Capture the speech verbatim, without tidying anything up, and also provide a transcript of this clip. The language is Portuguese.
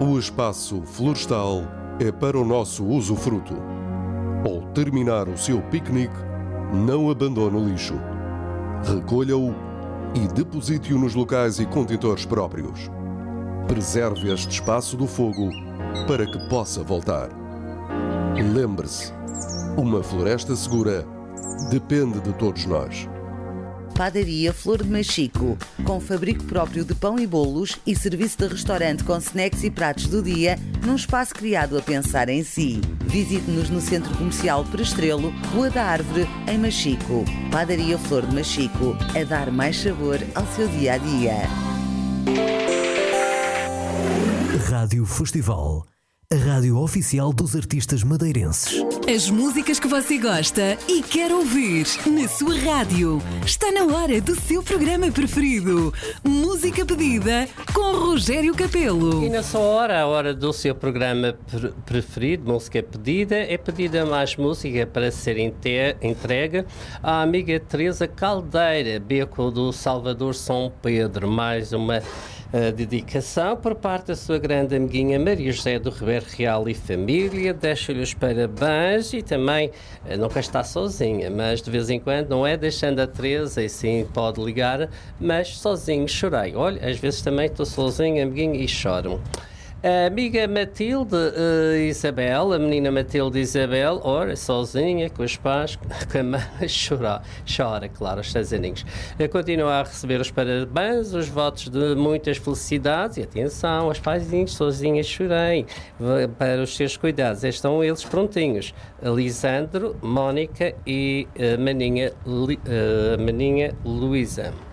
O espaço florestal é para o nosso usufruto. Ao terminar o seu piquenique, não abandone o lixo. Recolha-o e deposite-o nos locais e contentores próprios. Preserve este espaço do fogo para que possa voltar. Lembre-se, uma floresta segura depende de todos nós. Padaria Flor de Machico, com fabrico próprio de pão e bolos e serviço de restaurante com snacks e pratos do dia, num espaço criado a pensar em si. Visite-nos no Centro Comercial Perestrelo, Rua da Árvore, em Machico. Padaria Flor de Machico, a dar mais sabor ao seu dia-a-dia. Rádio Festival, a rádio oficial dos artistas madeirenses. As músicas que você gosta e quer ouvir na sua rádio. Está na hora do seu programa preferido. Música pedida com Rogério Capelo. E na sua hora, a hora do seu programa pre- preferido, música pedida, é pedida mais música para ser inte- entregue à amiga Teresa Caldeira, beco do Salvador São Pedro. Mais uma a dedicação por parte da sua grande amiguinha Maria José do Ribeiro Real e família. Deixo-lhe os parabéns e também nunca está sozinha, mas de vez em quando não é deixando a Teresa e sim pode ligar, mas sozinho chorei. Olha, às vezes também estou sozinha, amiguinho, e choro. A amiga Matilde uh, Isabel, a menina Matilde Isabel, ora, sozinha, com os pais, com a mãe, chora, chora, claro, os seus aninhos. Uh, continua a receber os parabéns, os votos de muitas felicidades e atenção, os paizinhos, sozinha chorei, uh, para os seus cuidados. Estão eles prontinhos, Lisandro, Mónica e a uh, maninha, Li, uh, maninha Luísa.